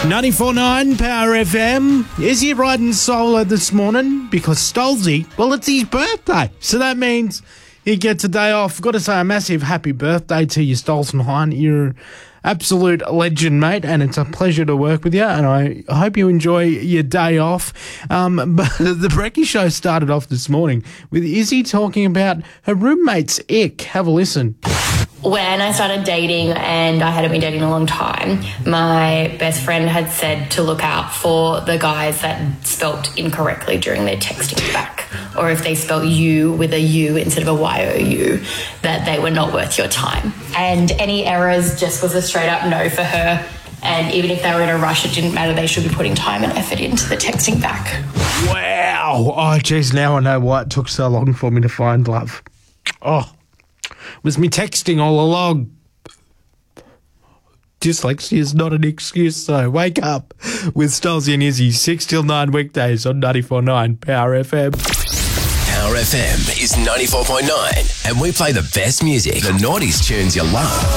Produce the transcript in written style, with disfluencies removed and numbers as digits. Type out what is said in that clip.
94.9 Power FM. Is he riding solo this morning? Because Stolzy, well, it's his birthday. So that means he gets a day off. Got to say a massive happy birthday to you, Stolzen Hein. You're absolute legend, mate, and it's a pleasure to work with you, and I hope you enjoy your day off. But the Brekkie Show started off this morning with Izzy talking about her roommate's ick. Have a listen. When I started dating, and I hadn't been dating a long time, my best friend had said to look out for the guys that spelt incorrectly during their texting back, or if they spelt you with a U instead of a Y-O-U, that they were not worth your time. And any errors just was a straight up no for her. And even if they were in a rush, it didn't matter. They should be putting time and effort into the texting back. Wow. Oh, geez, now I know why it took so long for me to find love. Oh. Was me texting all along. Dyslexia is not an excuse, so wake up with Stolzy and Izzy, 6 till 9 weekdays on 94.9 Power FM. Power FM is 94.9, and we play the best music, the noughties tunes you love.